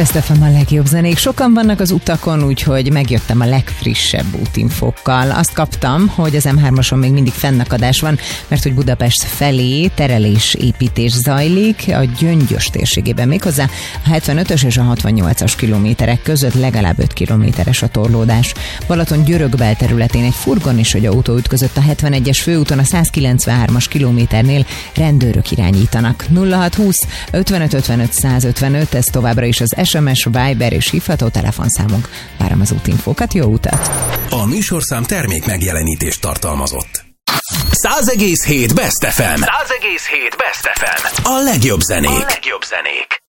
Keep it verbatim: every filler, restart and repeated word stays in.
Best ef em a legjobb zenék. Sokan vannak az utakon, úgyhogy megjöttem a legfrissebb útinfokkal. Azt kaptam, hogy az em hármason még mindig fennakadás van, mert hogy Budapest felé terelésépítés zajlik, a Gyöngyös térségében méghozzá a hetvenötös és a hatvannyolcas kilométerek között legalább öt kilométeres a torlódás. Balaton-Györög belterületén egy furgon és egy autó ütközött a hetvenegyes főúton a százkilencvenhármas kilométernél, rendőrök irányítanak. nulla hat húsz ötvenöt ötvenöt százötvenöt, ez továbbra is az es em es, Viber és hívható telefonszámunk. Várom az útinfókat, jó utat! A műsorszám termék megjelenítést tartalmazott. száz egész hét Best ef em. száz egész hét Best ef em. A legjobb zenék. A legjobb zenék.